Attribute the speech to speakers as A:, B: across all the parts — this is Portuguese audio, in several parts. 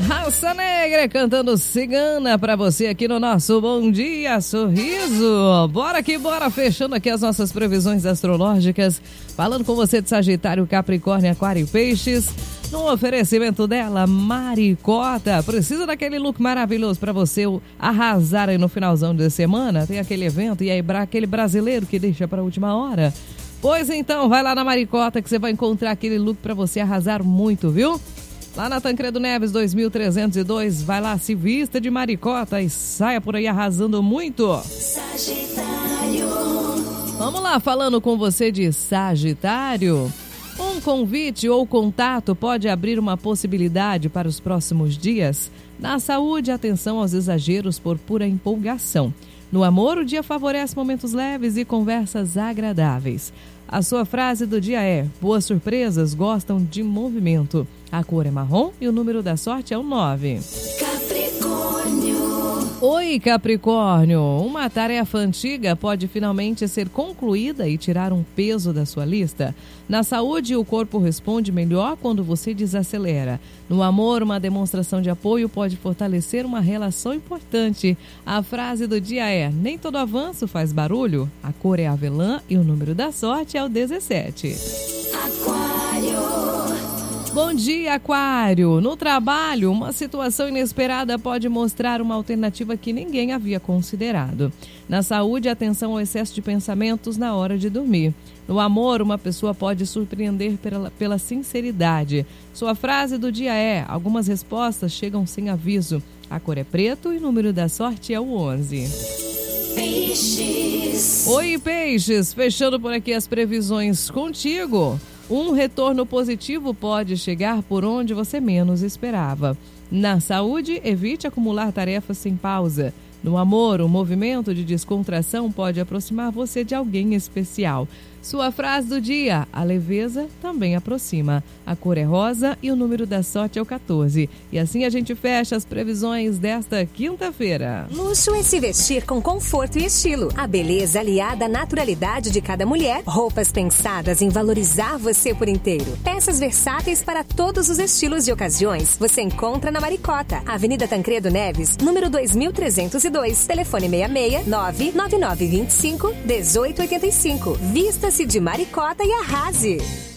A: Raça Negra cantando Cigana pra você aqui no nosso Bom Dia Sorriso. Bora que bora, fechando aqui as nossas previsões astrológicas, falando com você de Sagitário, Capricórnio, Aquário e Peixes. No oferecimento dela, Maricota. Precisa daquele look maravilhoso para você arrasar aí no finalzão de semana? Tem aquele evento e aí aquele brasileiro que deixa para a última hora? Pois então, vai lá na Maricota que você vai encontrar aquele look para você arrasar muito, viu? Lá na Tancredo Neves 2302, vai lá, se vista de Maricota e saia por aí arrasando muito.
B: Sagitário.
A: Vamos lá, falando com você de Sagitário. Um convite ou contato pode abrir uma possibilidade para os próximos dias. Na saúde, atenção aos exageros por pura empolgação. No amor, o dia favorece momentos leves e conversas agradáveis. A sua frase do dia é: boas surpresas gostam de movimento. A cor é marrom e o número da sorte é o 9. Oi, Capricórnio! Uma tarefa antiga pode finalmente ser concluída e tirar um peso da sua lista. Na saúde, o corpo responde melhor quando você desacelera. No amor, uma demonstração de apoio pode fortalecer uma relação importante. A frase do dia é: nem todo avanço faz barulho. A cor é avelã e o número da sorte é o 17.
B: Aquário.
A: Bom dia, Aquário! No trabalho, uma situação inesperada pode mostrar uma alternativa que ninguém havia considerado. Na saúde, atenção ao excesso de pensamentos na hora de dormir. No amor, uma pessoa pode surpreender pela sinceridade. Sua frase do dia é: algumas respostas chegam sem aviso. A cor é preto e o número da sorte é o 11.
B: Peixes.
A: Oi, Peixes! Fechando por aqui as previsões contigo. Um retorno positivo pode chegar por onde você menos esperava. Na saúde, evite acumular tarefas sem pausa. No amor, o movimento de descontração pode aproximar você de alguém especial. Sua frase do dia: a leveza também aproxima. A cor é rosa e o número da sorte é o 14. E assim a gente fecha as previsões desta quinta-feira.
C: Luxo é se vestir com conforto e estilo. A beleza aliada à naturalidade de cada mulher. Roupas pensadas em valorizar você por inteiro. Peças versáteis para todos os estilos e ocasiões. Você encontra na Maricota, Avenida Tancredo Neves, número 2302. Telefone 66 99925 1885. Vista-se de Maricota e arrase.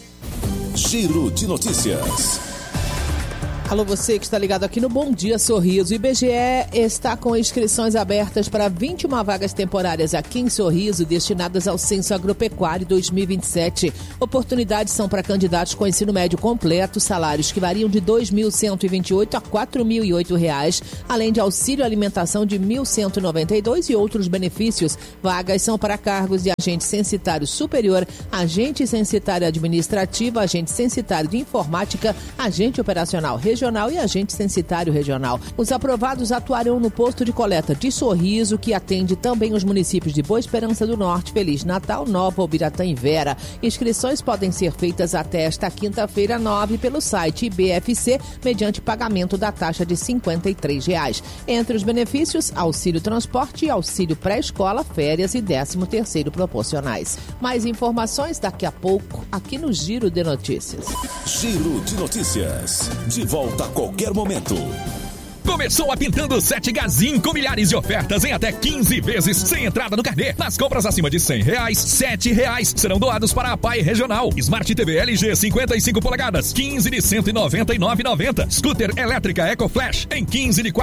D: Giro de notícias.
E: Alô, você que está ligado aqui no Bom Dia Sorriso. O IBGE está com inscrições abertas para 21 vagas temporárias aqui em Sorriso, destinadas ao Censo Agropecuário 2027. Oportunidades são para candidatos com ensino médio completo, salários que variam de R$ 2.128 a R$ 4.008, além de auxílio alimentação de R$ 1.192 e outros benefícios. Vagas são para cargos de agente censitário superior, agente censitário administrativo, agente censitário de informática, agente operacional regional e agente censitário regional. Os aprovados atuarão no posto de coleta de Sorriso, que atende também os municípios de Boa Esperança do Norte, Feliz Natal, Nova, Ubiratã e Vera. Inscrições podem ser feitas até esta quinta-feira 9 pelo site IBFC, mediante pagamento da taxa de R$ 53. Entre os benefícios, auxílio transporte e auxílio pré-escola, férias e 13º proporcionais. Mais informações daqui a pouco aqui no Giro de Notícias.
D: Giro de notícias. De volta a qualquer momento.
F: Começou a Pintando 7 Gazin com milhares de ofertas em até 15 vezes sem entrada no carnê. Nas compras acima de R$100, R$7 serão doados para a PAI Regional. Smart TV LG 55 polegadas, 15 de R$ 199,90. Scooter elétrica Eco Flash em 15 de R$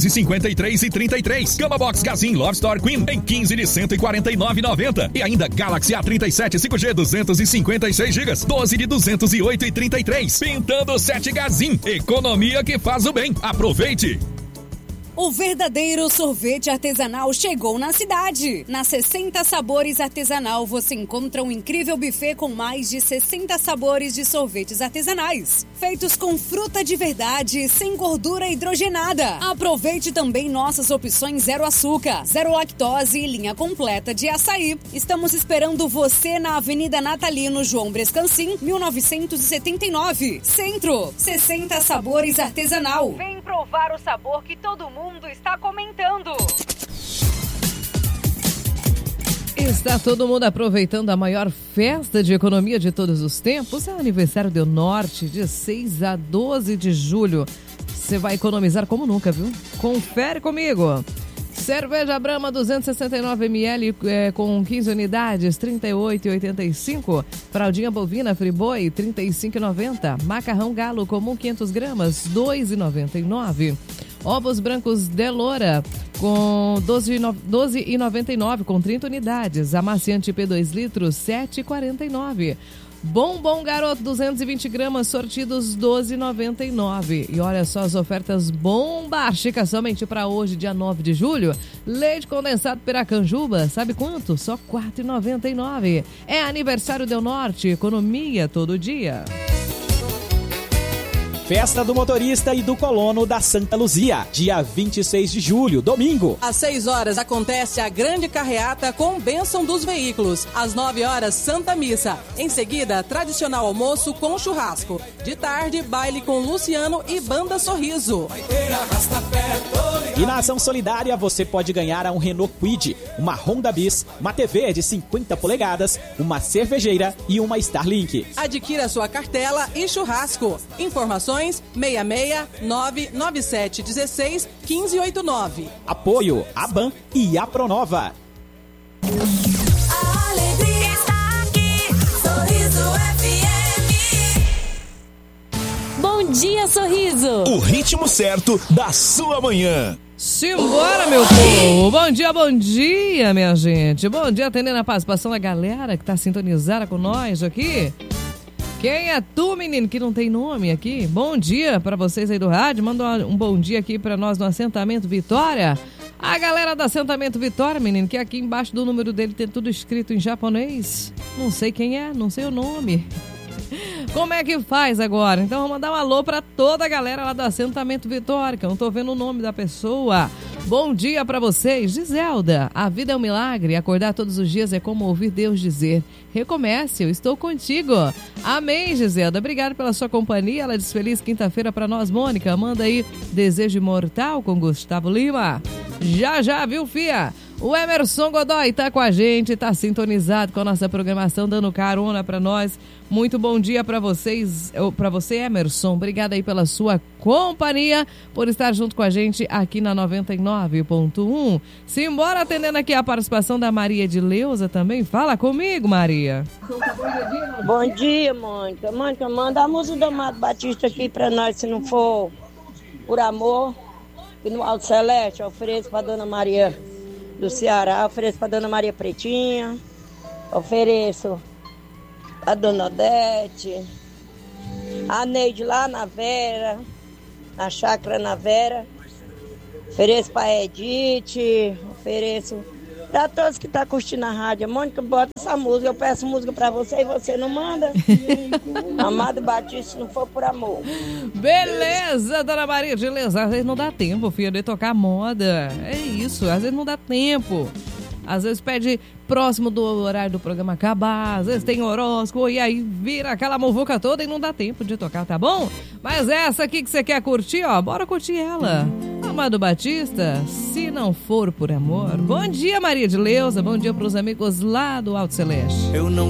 F: 453,33. Cama Box Gazin Love Store Queen em 15 de R$ 149,90. E ainda Galaxy A37 5G 256 GB, 12 de R$ 208,33. Pintando 7 Gazin, economia que faz o bem. Aproveite!
G: O verdadeiro sorvete artesanal chegou na cidade. Na 60 Sabores Artesanal você encontra um incrível buffet com mais de 60 sabores de sorvetes artesanais, feitos com fruta de verdade, sem gordura hidrogenada. Aproveite também nossas opções zero açúcar, zero lactose e linha completa de açaí. Estamos esperando você na Avenida Natalino João Brescancin, 1979. Centro, 60 Sabores Artesanal. Vem provar o sabor que todo mundo está comentando.
A: Está todo mundo aproveitando a maior festa de economia de todos os tempos. É o aniversário do Norte, de 6 a 12 de julho. você vai economizar como nunca, viu? Confere comigo. Cerveja Brahma 269 ml com 15 unidades, R$ 38,85. Fraldinha bovina Friboi, R$ 35,90. Macarrão Galo comum 500 gramas, R$ 2,99. Ovos brancos Delora com 12,99 com 30 unidades. Amaciante P2 litros, R$ 7,49. Bombom Garoto 220 gramas, sortidos 12,99. E olha só as ofertas bombásticas somente para hoje, dia 9 de julho. Leite condensado Piracanjuba, sabe quanto? Só R$ 4,99. É aniversário Del Norte, economia todo dia.
H: Festa do Motorista e do Colono da Santa Luzia, dia 26 de julho, domingo.
I: Às 6 horas acontece a grande carreata com bênção dos veículos. Às 9 horas, Santa Missa. Em seguida, tradicional almoço com churrasco. De tarde, baile com Luciano e Banda Sorriso.
H: E na ação solidária você pode ganhar um Renault Kwid, uma Honda Bis, uma TV de 50 polegadas, uma cervejeira e uma Starlink.
I: Adquira sua cartela e churrasco. Informações 66997161589.
H: Apoio ABAN e a Pronova.
B: A alegria está aqui, Sorriso FM.
J: Bom dia, Sorriso.
D: O ritmo certo da sua manhã.
A: Simbora, meu povo! Bom dia, minha gente! Bom dia, atendendo a participação da galera que tá sintonizada com nós aqui. Quem é tu, menino, que não tem nome aqui? Bom dia pra vocês aí do rádio. Manda um bom dia aqui pra nós no Assentamento Vitória. A galera do Assentamento Vitória, menino, que aqui embaixo do número dele tem tudo escrito em japonês. Não sei quem é, não sei o nome. Como é que faz agora? Então vou mandar um alô pra toda a galera lá do Assentamento Vitória, que eu não tô vendo o nome da pessoa. Bom dia pra vocês, Giselda. A vida é um milagre, acordar todos os dias é como ouvir Deus dizer: recomece, eu estou contigo. Amém, Giselda. Obrigado pela sua companhia. Ela diz feliz quinta-feira pra nós, Mônica. Manda aí Desejo Imortal com Gustavo Lima. Já, viu, fia? O Emerson Godoy tá com a gente, tá sintonizado com a nossa programação, dando carona pra nós. Muito bom dia pra vocês, pra você, Emerson. Obrigada aí pela sua companhia, por estar junto com a gente aqui na 99.1. Simbora atendendo aqui a participação da Maria de Leusa também. Fala comigo, Maria.
K: Bom dia, Mônica. Mônica, manda a música do Amado Batista aqui pra nós, se não for por amor. E no Alto Celeste, eu ofereço pra Dona Maria do Ceará, ofereço pra Dona Maria Pretinha, ofereço a Dona Odete, a Neide lá na Vera, na Chácara na Vera, ofereço pra Edith, ofereço pra todos que tá curtindo a rádio. Mônica, bota essa música, eu peço música pra você e você não manda. Amado Batista, se não for por amor.
A: Beleza, Dona Maria de Leusa. Às vezes não dá tempo, filha, de tocar moda. É isso, às vezes não dá tempo. Às vezes pede próximo do horário do programa acabar, às vezes tem horóscopo e aí vira aquela muvuca toda e não dá tempo de tocar, tá bom? Mas essa aqui que você quer curtir, ó, bora curtir ela. Amado Batista, se não for por amor. Bom dia, Maria de Leusa, bom dia pros amigos lá do Alto Celeste.
L: Eu não